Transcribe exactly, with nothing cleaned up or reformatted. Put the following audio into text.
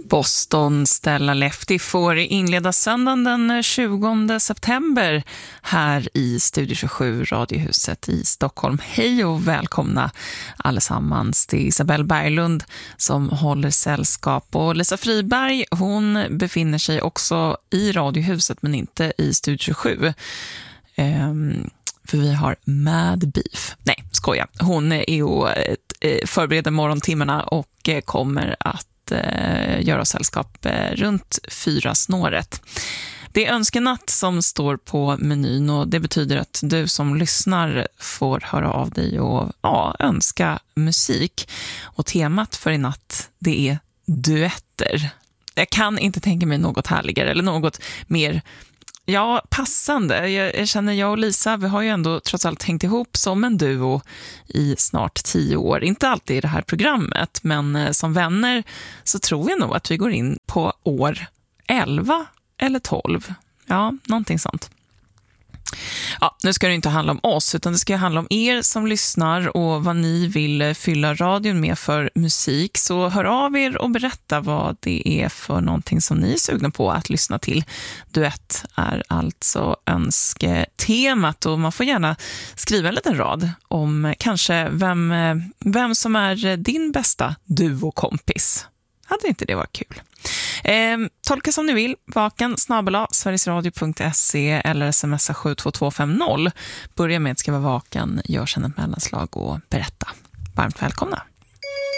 Boston Stella Lefty får inleda söndagen den tjugonde september här i Studio tjugosju, Radiohuset i Stockholm. Hej och välkomna allesammans. Det är Isabelle Berglund som håller sällskap, och Lisa Friberg, hon befinner sig också i Radiohuset men inte i Studio tjugosju. Ehm, för vi har Mad Beef. Nej, skoja. Hon är ju förbereder morgontimmarna och kommer att göra sällskap runt fyra snåret. Det är önskenatt som står på menyn, och det betyder att du som lyssnar får höra av dig och ja, önska musik. Och temat för i natt, det är duetter. Jag kan inte tänka mig något härligare eller något mer ja, passande. Jag, jag känner jag och Lisa, vi har ju ändå trots allt hängt ihop som en duo i snart tio år. Inte alltid i det här programmet, men eh, som vänner så tror jag nog att vi går in på år elva eller tolv. Ja, någonting sånt. Ja, nu ska det inte handla om oss, utan det ska handla om er som lyssnar och vad ni vill fylla radion med för musik. Så hör av er och berätta vad det är för någonting som ni är sugna på att lyssna till. Duett är alltså önsketemat, och man får gärna skriva en liten rad om kanske vem, vem som är din bästa duokompis. Hade inte det varit kul? Eh, tolka som ni vill, vaken snabel-a sverigesradio punkt se eller smsa sju två två fem noll. Börja med att skriva vaken, gör sedan ett mellanslag och berätta. Varmt välkomna.